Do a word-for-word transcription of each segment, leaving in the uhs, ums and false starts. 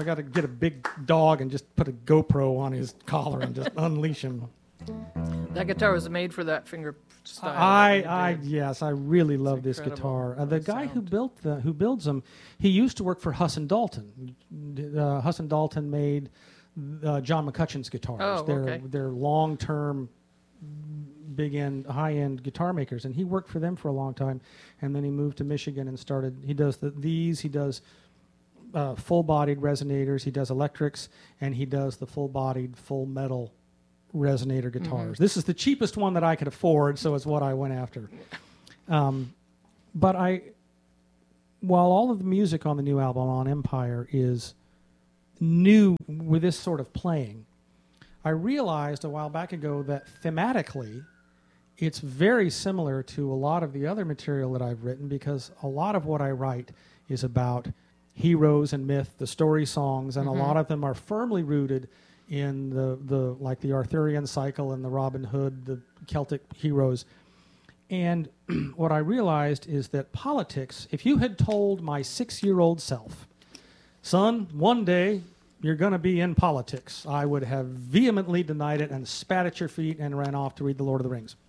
got to get a big dog and just put a GoPro on his collar and just unleash him. That guitar was made for that finger style. I, that I, you did. yes, I really love this incredible. guitar. Uh, the What a guy who sound. built the, who builds them, he used to work for Huss and Dalton. Uh, Huss and Dalton made uh, John McCutcheon's guitars. Oh, they're okay. they're long-term, big-end, high-end guitar makers, and he worked for them for a long time. And then he moved to Michigan and started. He does the, these. He does uh, full-bodied resonators. He does electrics, and he does the full-bodied, full metal resonator guitars. Mm-hmm. This is the cheapest one that I could afford, so it's what I went after. Um, but I, while all of the music on the new album on Empire is new with this sort of playing, I realized a while back ago that thematically it's very similar to a lot of the other material that I've written, because a lot of what I write is about heroes and myth, the story songs, and Mm-hmm. a lot of them are firmly rooted in the, the like the Arthurian cycle and the Robin Hood, the Celtic heroes. And what I realized is that politics, if you had told my six-year-old self, son, one day you're going to be in politics, I would have vehemently denied it and spat at your feet and ran off to read The Lord of the Rings.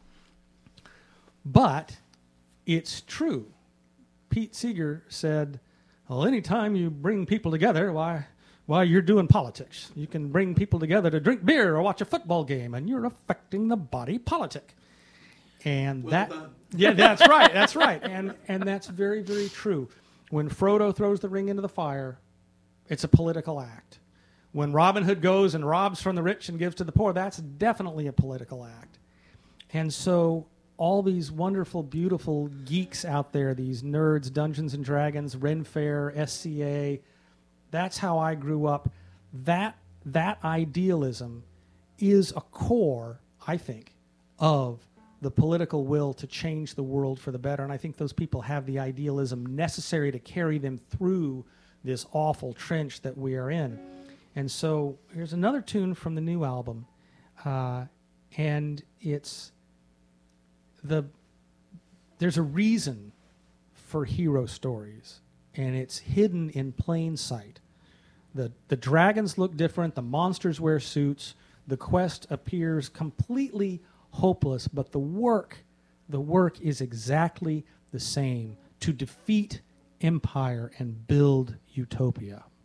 But it's true. Pete Seeger said, well, anytime you bring people together, why... Well, you're doing politics. You can bring people together to drink beer or watch a football game, and you're affecting the body politic. And Well that, done. yeah, that's right, that's right, and and that's very, very true. When Frodo throws the ring into the fire, it's a political act. When Robin Hood goes and robs from the rich and gives to the poor, that's definitely a political act. And so all these wonderful, beautiful geeks out there, these nerds, Dungeons and Dragons, Ren Fair, S C A. That's how I grew up. That that idealism is a core, I think, of the political will to change the world for the better. And I think those people have the idealism necessary to carry them through this awful trench that we are in. And so here's another tune from the new album. Uh, and it's the there's a reason for hero stories, and it's hidden in plain sight. The the dragons look different, the monsters wear suits, the quest appears completely hopeless, but the work, the work is exactly the same: to defeat empire and build utopia.